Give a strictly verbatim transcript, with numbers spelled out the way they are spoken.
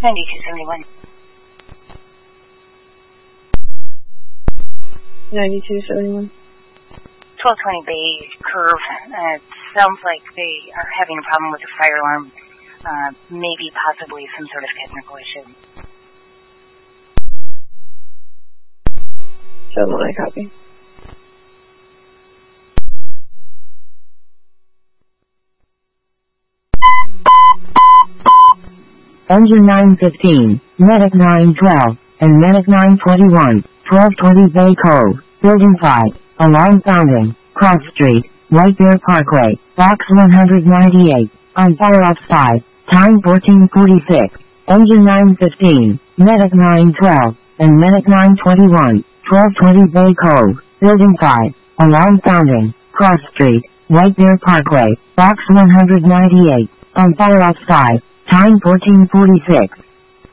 ninety-two seventy-one. ninety-two seventy-one. twelve twenty Bay Curve. Uh, it sounds like they are having a problem with the fire alarm. Uh, maybe possibly some sort of technical issue. seven one, I copy. Engine nine fifteen, Medic nine twelve, and Medic nine twenty-one, twelve twenty Bay Cove, Building five, alarm sounding, Cross Street, White Bear Parkway, Box one ninety-eight, on fire off five, time fourteen forty-six, Engine nine fifteen, Medic nine twelve, and Medic nine twenty-one, twelve twenty Bay Cove, Building five, alarm sounding, Cross Street, White Bear Parkway, Box one ninety-eight, on fire off five, time fourteen forty-six.